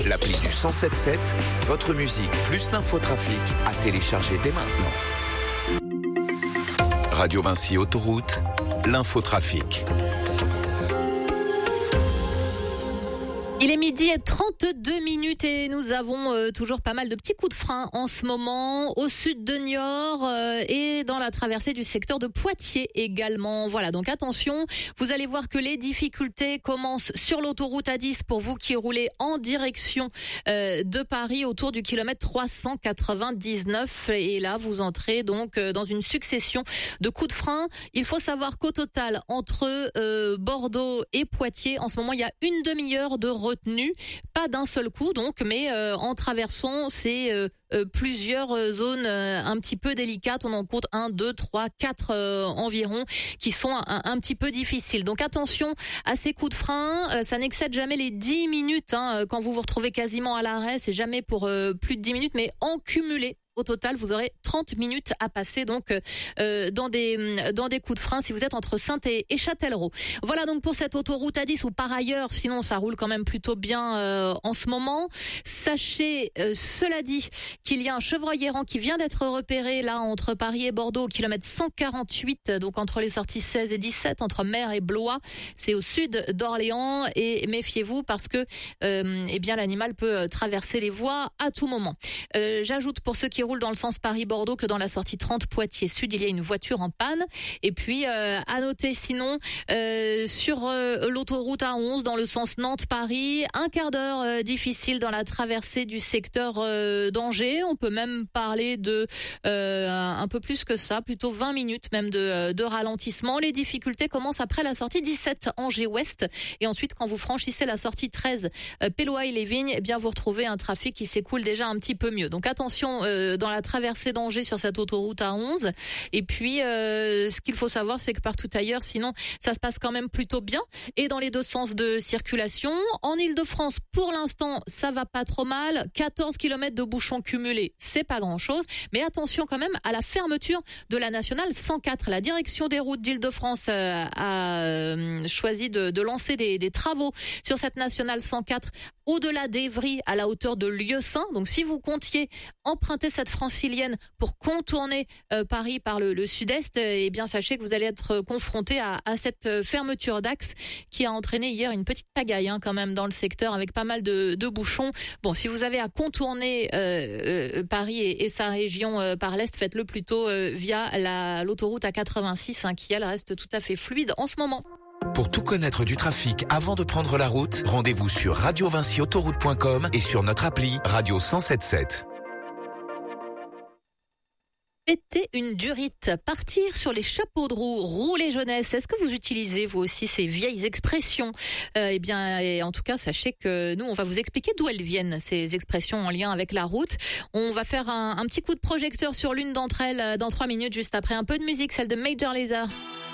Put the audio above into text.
L'appli du 107.7, votre musique plus l'infotrafic à télécharger dès maintenant. Radio Vinci Autoroute, l'infotrafic. Il est midi et 32 minutes et nous avons toujours pas mal de petits coups de frein en ce moment au sud de Niort et dans la traversée du secteur de Poitiers également. Voilà, donc attention, vous allez voir que les difficultés commencent sur l'autoroute A10 pour vous qui roulez en direction de Paris autour du kilomètre 399 et là vous entrez donc dans une succession de coups de frein. Il faut savoir qu'au total entre Bordeaux et Poitiers, en ce moment il y a une demi-heure de retenu, pas d'un seul coup donc, mais en traversant plusieurs zones un petit peu délicates. On en compte 1, 2, 3, 4 environ qui sont un petit peu difficiles. Donc attention à ces coups de frein, ça n'excède jamais les 10 minutes quand vous vous retrouvez quasiment à l'arrêt, c'est jamais pour plus de 10 minutes, mais en cumulé. Au total, vous aurez 30 minutes à passer donc dans des coups de frein si vous êtes entre Saintes et Châtellerault. Voilà donc pour cette autoroute A10 ou par ailleurs, sinon ça roule quand même plutôt bien en ce moment. Sachez, cela dit, qu'il y a un chevreuil errant qui vient d'être repéré là entre Paris et Bordeaux au kilomètre 148, donc entre les sorties 16 et 17, entre Mer et Blois. C'est au sud d'Orléans et méfiez-vous parce que eh bien l'animal peut traverser les voies à tout moment. J'ajoute pour ceux qui roule dans le sens Paris-Bordeaux que dans la sortie 30 Poitiers-Sud, il y a une voiture en panne. Et puis, à noter sinon, sur l'autoroute A11, dans le sens Nantes-Paris, un quart d'heure difficile dans la traversée du secteur d'Angers. On peut même parler de un peu plus que ça, plutôt 20 minutes même de ralentissement. Les difficultés commencent après la sortie 17 Angers-Ouest. Et ensuite, quand vous franchissez la sortie 13 Péloa-et-les-Vignes, eh bien, vous retrouvez un trafic qui s'écoule déjà un petit peu mieux. Donc attention dans la traversée d'Angers sur cette autoroute A11. Et puis, ce qu'il faut savoir, c'est que partout ailleurs, sinon, ça se passe quand même plutôt bien. Et dans les deux sens de circulation, en Île-de-France, pour l'instant, ça va pas trop mal. 14 km de bouchons cumulés, c'est pas grand-chose. Mais attention quand même à la fermeture de la nationale 104. La direction des routes d'Île-de-France a choisi de lancer des travaux sur cette nationale 104 au-delà d'Évry à la hauteur de Lieusaint. Donc si vous comptiez emprunter cette francilienne pour contourner Paris par le sud-est, eh bien sachez que vous allez être confronté à cette fermeture d'axe qui a entraîné hier une petite pagaille quand même dans le secteur avec pas mal de bouchons. Bon, si vous avez à contourner Paris et sa région par l'est, faites-le plutôt via l'autoroute A86 qui elle reste tout à fait fluide en ce moment. Pour tout connaître du trafic avant de prendre la route, rendez-vous sur radiovinciautoroute.com et sur notre appli Radio 107.7. Péter une durite, partir sur les chapeaux de roue, rouler jeunesse. Est-ce que vous utilisez vous aussi ces vieilles expressions ? Eh bien, en tout cas, sachez que nous, on va vous expliquer d'où elles viennent, ces expressions en lien avec la route. On va faire un petit coup de projecteur sur l'une d'entre elles dans 3 minutes, juste après un peu de musique, celle de Major Lazer.